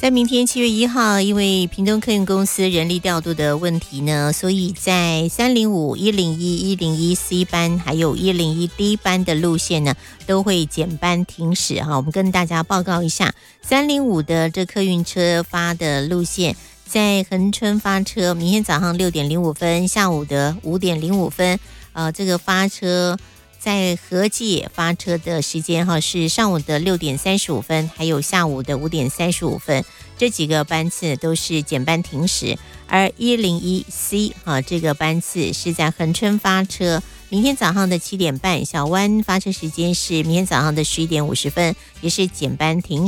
在明天7月1号，因为屏东客运公司人力调度的问题呢，所以在305、101、101C 班还有101D 班的路线呢，都会减班停驶哈。我们跟大家报告一下，305的这客运车发的路线，在恒春发车，明天早上6点05分，下午的5点05分，这个发车。在和界发车的时间是上午的6点35分，还有下午的5点35分，这几个班次都是减班停驶。而101C 这个班次是在恒春发车，明天早上的7点半，小湾发车时间是明天早上的11点50分，也是减班停